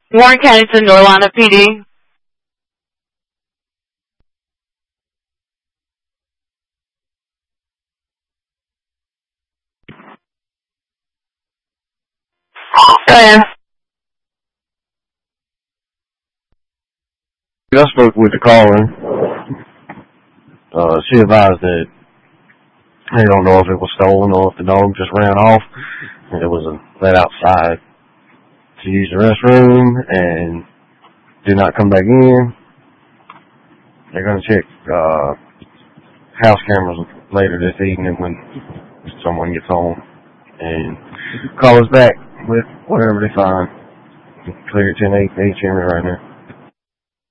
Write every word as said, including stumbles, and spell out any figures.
Warren County to Norlina P D. Go ahead. I spoke with the caller. Uh, she advised that they don't know if it was stolen or if the dog just ran off. It was let outside to use the restroom and did not come back in. They're going to check uh, house cameras later this evening when someone gets home and call us back with whatever they find. Clear ten eight H Henry right now.